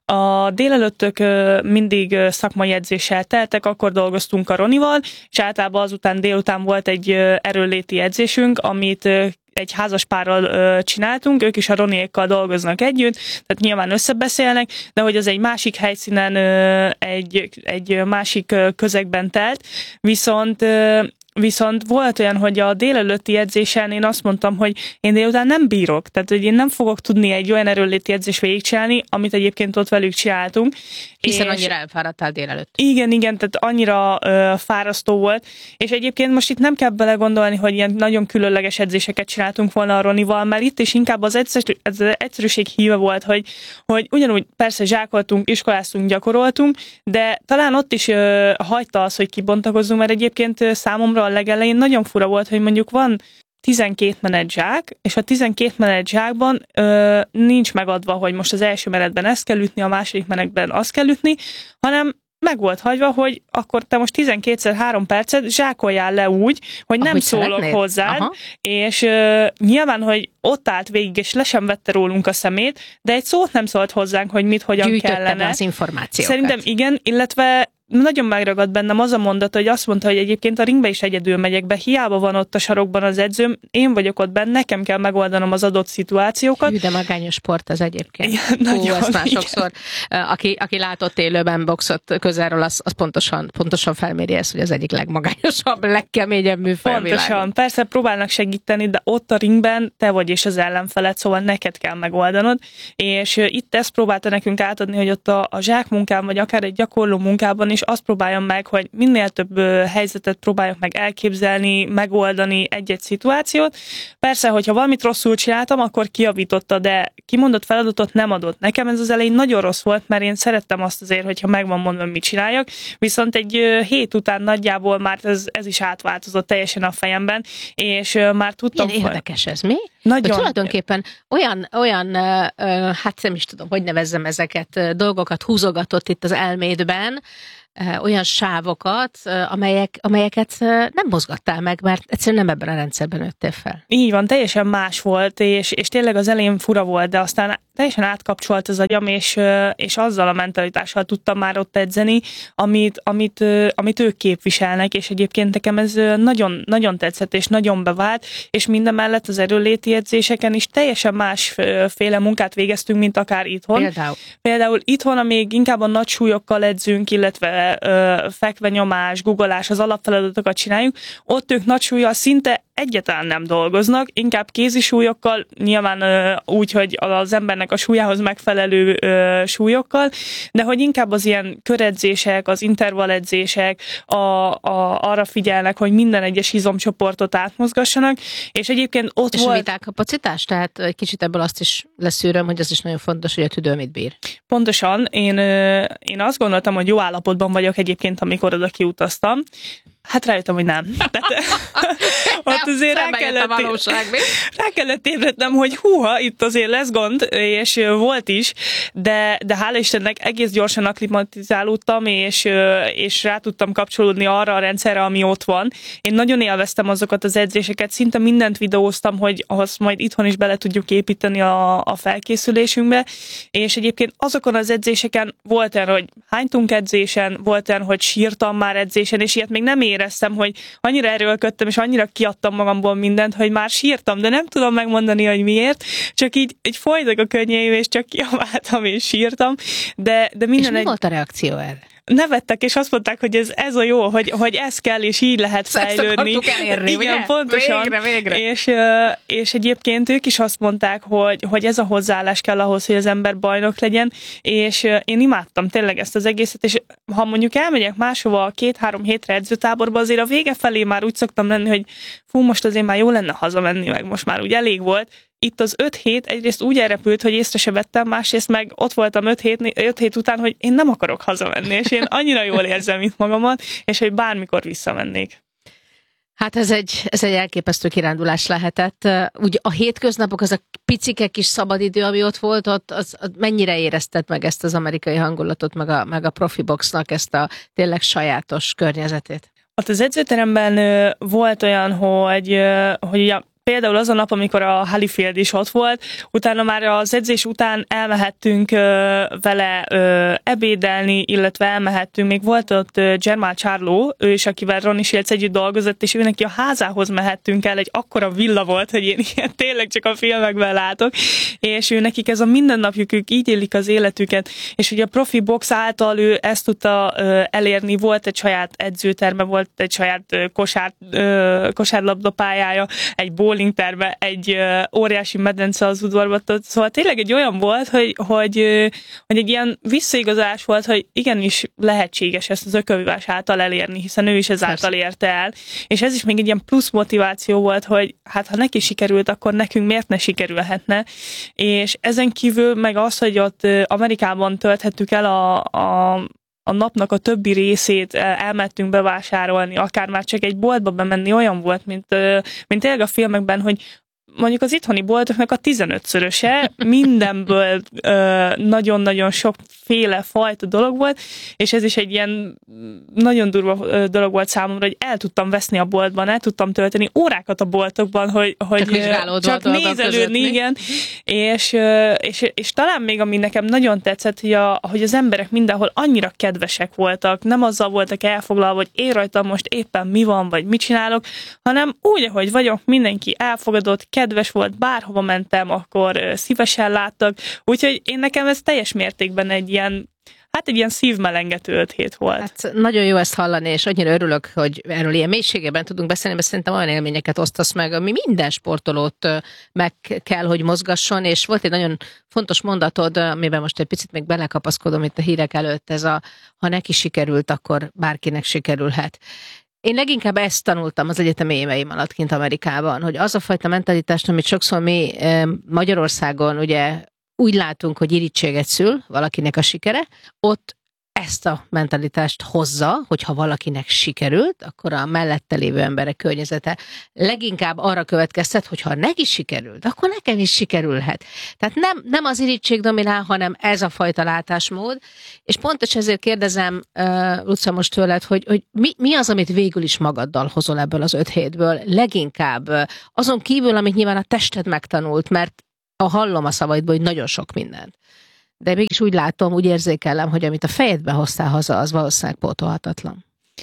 A délelőttök mindig szakmai edzéssel teltek, akkor dolgoztunk a Ronival, és általában azután délután volt egy erőnléti edzésünk, amit egy házaspárral ö, csináltunk, ők is a Roniékkal dolgoznak együtt, tehát nyilván összebeszélnek, de hogy az egy másik helyszínen, ö, egy, egy másik ö, közegben telt, viszont ö, Viszont volt olyan, hogy a délelőtti edzésen én azt mondtam, hogy én délután nem bírok, tehát hogy én nem fogok tudni egy olyan erőnléti edzést végigcsinálni, amit egyébként ott velük csináltunk. Hiszen annyira elfáradtál délelőtt. Igen, igen, tehát annyira ö, fárasztó volt, és egyébként most itt nem kell belegondolni, hogy ilyen nagyon különleges edzéseket csináltunk volna a Ronival, mert itt is inkább az, egyszerű, az egyszerűség híve volt, hogy, hogy ugyanúgy persze zsákoltunk, iskoláztunk, gyakoroltunk, de talán ott is ö, hagyta az, hogy kibontakozzunk, mert egyébként számomra a legelején nagyon fura volt, hogy mondjuk van tizenkét menet zsák, és a tizenkét menet zsákban ö, nincs megadva, hogy most az első menetben ezt kell ütni, a második menetben azt kell ütni, hanem meg volt hagyva, hogy akkor te most tizenkétszer három percet zsákoljál le úgy, hogy nem ahogy szólok szeretnéd. hozzád, Aha. és ö, nyilván, hogy ott állt végig, és le sem vette rólunk a szemét, de egy szót nem szólt hozzánk, hogy mit, hogyan Gyűjtötte kellene. be az információkat. Szerintem igen, illetve nagyon megragad bennem az a mondat, hogy azt mondta, hogy egyébként a ringbe is egyedül megyek be, hiába van ott a sarokban az edzőm, én vagyok ott benne, nekem kell megoldanom az adott szituációkat. Hű, de magányos sport ez egyébként. Ja, nagyon, Hú, azt már sokszor, aki, aki látott élőben boxot közelről, az, az pontosan, pontosan felméri ezt, hogy az egyik legmagányosabb, legkeményebb műfaj a világon. Pontosan, persze próbálnak segíteni, de ott a ringben te vagy és az ellenfeled, szóval neked kell megoldanod, és itt ezt próbálta nekünk átadni, hogy ott a, a zsákmunkán, vagy akár egy gyakorló munkában is azt próbáljam meg, hogy minél több helyzetet próbáljak meg elképzelni, megoldani egy-egy szituációt. Persze, hogyha valamit rosszul csináltam, akkor kijavította, de kimondott feladatot nem adott. Nekem ez az elején nagyon rossz volt, mert én szerettem azt azért, hogyha megvan mondva, mit csináljak, viszont egy hét után nagyjából már ez, ez is átváltozott teljesen a fejemben, és már tudtam... Milyen érdekes ez, mi? Nagyon. De tulajdonképpen olyan, olyan, hát nem is tudom, hogy nevezzem ezeket, dolgokat húzogatott itt az elmédben, olyan sávokat, amelyek, amelyeket nem mozgattál meg, mert egyszerűen nem ebben a rendszerben nőttél fel. Így van, teljesen más volt, és, és tényleg az elején fura volt, de aztán teljesen átkapcsolt az agyam, és, és azzal a mentalitással tudtam már ott edzeni, amit, amit, amit ők képviselnek, és egyébként nekem ez nagyon, nagyon tetszett, és nagyon bevált, és mindemellett az erőléti edzéseken is teljesen másféle munkát végeztünk, mint akár itthon. Például? Például itthon, amíg inkább a nagy súlyokkal edzünk, illetve fekve nyomás, guggolás, az alapfeladatokat csináljuk, ott ők nagy súllyal szinte egyáltalán nem dolgoznak, inkább kézi súlyokkal, nyilván úgy, hogy az embernek a súlyához megfelelő súlyokkal, de hogy inkább az ilyen köredzések, az intervalledzések a, a, arra figyelnek, hogy minden egyes izomcsoportot átmozgassanak, és egyébként ott és volt... És a vitálkapacitás? Tehát egy kicsit ebből azt is leszűröm, hogy az is nagyon fontos, hogy a tüdő mit bír. Pontosan. Én, én azt gondoltam, hogy jó állapotban vagyok egyébként, amikor oda kiutaztam. Hát rájöttem, hogy nem. Tehát, ott azért rá kellett, rá kellett ébrednem, hogy húha, itt azért lesz gond, és volt is, de, de hála Istennek egész gyorsan akklimatizálódtam, és, és rá tudtam kapcsolódni arra a rendszerre, ami ott van. Én nagyon élveztem azokat az edzéseket, szinte mindent videóztam, hogy ahhoz majd itthon is bele tudjuk építeni a, a felkészülésünkbe, és egyébként azokon az edzéseken volt olyan, hogy hánytunk edzésen, volt olyan, hogy sírtam már edzésen, és ilyet még nem ér éreztem, hogy annyira erőlködtem, és annyira kiadtam magamból mindent, hogy már sírtam, de nem tudom megmondani, hogy miért, csak így, így folytak a könnyeim, és csak kiabáltam, és sírtam, de, de minden... És mi egy... volt a reakció erre? Nevettek, és azt mondták, hogy ez, ez a jó, hogy, hogy ez kell, és így lehet fejlődni. Ezt elérni, igen, ugye? pontosan. Végre, végre. És, és egyébként ők is azt mondták, hogy, hogy ez a hozzáállás kell ahhoz, hogy az ember bajnok legyen, és én imádtam tényleg ezt az egészet, és ha mondjuk elmegyek máshova két-három hétre edzőtáborba, azért a vége felé már úgy szoktam lenni, hogy fú, most azért már jó lenne hazamenni, meg most már úgy elég volt. Itt az öt hét egyrészt úgy elrepült, hogy észre se vettem, másrészt meg ott voltam öt hét, öt hét után, hogy én nem akarok hazamenni, és én annyira jól érzem itt magamat, és hogy bármikor visszamennék. Hát ez egy, ez egy elképesztő kirándulás lehetett. Ugye a hétköznapok, az a picike kis szabadidő, ami ott volt, ott az, az mennyire érezted meg ezt az amerikai hangulatot, meg a, meg a profi boxnak ezt a tényleg sajátos környezetét? Ott az edzőteremben volt olyan, hogy, hogy ugye például az a nap, amikor a Holyfield is ott volt, utána már az edzés után elmehettünk ö, vele ö, ebédelni, illetve elmehettünk, még volt ott ö, Jermall Charlo, ő is, akivel Ronnie Shields együtt dolgozott, és ő neki a házához mehettünk el, egy akkora villa volt, hogy én ilyen tényleg csak a filmekben látok, és ő nekik ez a mindennapjuk, ők így élik az életüket, és ugye a profi box által ő ezt tudta ö, elérni, volt egy saját edzőterme, volt egy saját ö, kosár, ö, kosárlabdapályája, egy bowling terve, egy uh, óriási medence az udvarban, szóval tényleg egy olyan volt, hogy, hogy, uh, hogy egy ilyen visszaigazás volt, hogy igenis lehetséges ezt az ökölvívás által elérni, hiszen ő is ezáltal érte el, és ez is még egy ilyen plusz motiváció volt, hogy hát ha neki sikerült, akkor nekünk miért ne sikerülhetne, és ezen kívül meg az, hogy ott uh, Amerikában tölthettük el a, a a napnak a többi részét elmentünk bevásárolni, akár már csak egy boltba bemenni, olyan volt, mint, mint tényleg a filmekben, hogy mondjuk az itthoni boltoknak a tizenötszöröse, mindenből ö, nagyon-nagyon sokféle fajta dolog volt, és ez is egy ilyen nagyon durva dolog volt számomra, hogy el tudtam veszni a boltban, el tudtam tölteni órákat a boltokban, hogy, hogy csak, csak nézelődni, igen, és, és, és talán még ami nekem nagyon tetszett, hogy, a, hogy az emberek mindenhol annyira kedvesek voltak, nem azzal voltak elfoglalva, hogy én rajtam most éppen mi van, vagy mit csinálok, hanem úgy, ahogy vagyok, mindenki elfogadott, kedves volt, bárhova mentem, akkor szívesen láttak, úgyhogy én nekem ez teljes mértékben egy ilyen, hát egy ilyen szívmelengető öt hét volt. Hát nagyon jó ezt hallani, és annyira örülök, hogy erről ilyen mélységében tudunk beszélni, mert szerintem olyan élményeket osztasz meg, ami minden sportolót meg kell, hogy mozgasson, és volt egy nagyon fontos mondatod, amiben most egy picit még belekapaszkodom itt a hírek előtt, ez a ha neki sikerült, akkor bárkinek sikerülhet. Én leginkább ezt tanultam az egyetemi éveim alatt kint Amerikában, hogy az a fajta mentalitást, amit sokszor mi Magyarországon ugye úgy látunk, hogy irítséget szül valakinek a sikere, ott ezt a mentalitást hozza, hogyha valakinek sikerült, akkor a mellette lévő emberek környezete leginkább arra következtet, hogy ha neki sikerült, akkor nekem is sikerülhet. Tehát nem, nem az irítség dominál, hanem ez a fajta látásmód, és pontosan ezért kérdezem, uh, Luca, most tőled, hogy, hogy mi, mi az, amit végül is magaddal hozol ebből az öt hétből, leginkább uh, azon kívül, amit nyilván a tested megtanult, mert a hallom a szavaidból, hogy nagyon sok mindent. De mégis úgy látom, úgy érzékelem, hogy amit a fejedbe hoztál haza, az valószínűleg pótolhatatlan.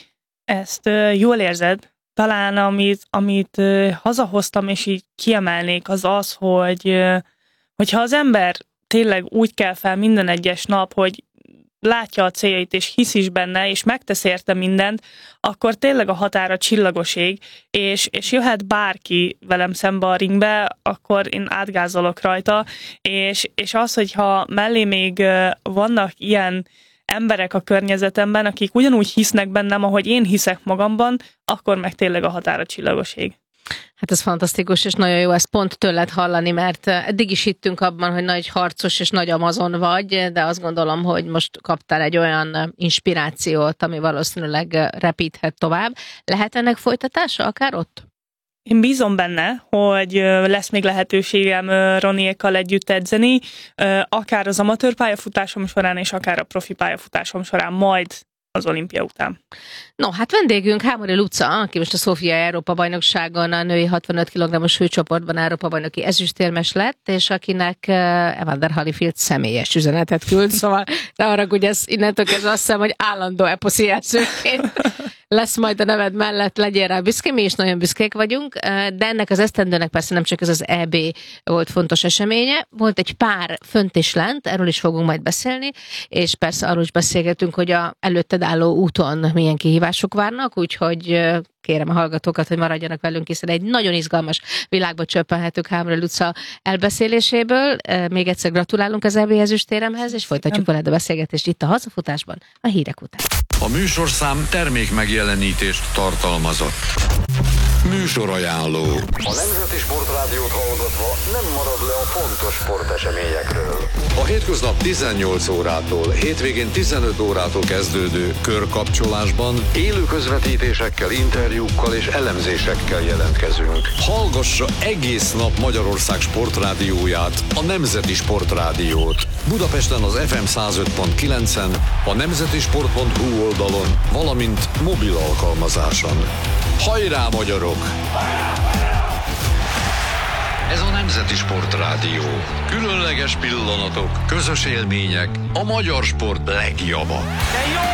Ezt uh, jól érzed. Talán amit, amit uh, hazahoztam, és így kiemelnék, az az, hogy uh, hogyha az ember tényleg úgy kell fel minden egyes nap, hogy látja a céljait, és hisz is benne, és megtesz érte mindent, akkor tényleg a határa csillagos ég, és, és jöhet bárki velem szembe a ringbe, akkor én átgázolok rajta, és, és az, hogyha mellé még vannak ilyen emberek a környezetemben, akik ugyanúgy hisznek bennem, ahogy én hiszek magamban, akkor meg tényleg a határa csillagos ég. Hát ez fantasztikus, és nagyon jó ezt pont tőled hallani, mert eddig is hittünk abban, hogy nagy harcos és nagy amazon vagy, de azt gondolom, hogy most kaptál egy olyan inspirációt, ami valószínűleg repíthet tovább. Lehet ennek folytatása akár ott? Én bízom benne, hogy lesz még lehetőségem Roniékkal együtt edzeni, akár az amatőr pályafutásom során, és akár a profi pályafutásom során, majd az olimpia után. No, hát vendégünk Hámori Luca, aki most a Szófiai Európa-bajnokságon a női hatvanöt kilogrammos hőcsoportban Európa-bajnoki ezüstérmes lett, és akinek Evander Holyfield személyes üzenetet küld, szóval ne haragudj, ez innentől kezdve azt hiszem, hogy állandó eposzi játszőként lesz majd a neved mellett, legyél rá büszke, mi is nagyon büszkék vagyunk, de ennek az esztendőnek persze nem csak ez az é bé volt fontos eseménye, volt egy pár fönt és lent, erről is fogunk majd beszélni, és persze arról is beszélgetünk, hogy a előtted álló úton milyen kihívások várnak, úgyhogy kérem a hallgatókat, hogy maradjanak velünk, hiszen egy nagyon izgalmas világba csöppenhetők Hámori Luca elbeszéléséből. Még egyszer gratulálunk az é bé ezüstéremhez, és folytatjuk veled a beszélgetést itt a Hazafutásban, a hírek után. A műsorszám termék megjelenítést tartalmazott. Műsorajánló. A Nemzeti Sportrádiót hallgatva nem marad le a fontos sporteseményekről. A hétköznap tizennyolc órától, hétvégén tizenöt órától kezdődő körkapcsolásban élő közvetítésekkel, interjúkkal és elemzésekkel jelentkezünk. Hallgassa egész nap Magyarország sportrádióját, a Nemzeti Sportrádiót. Budapesten az ef em száz öt pont kilencen, a nemzetisport pont hu oldalon, valamint mobil alkalmazáson. Hajrá, magyarok! Ez a Nemzeti Sportrádió. Különleges pillanatok, közös élmények, a magyar sport legjava.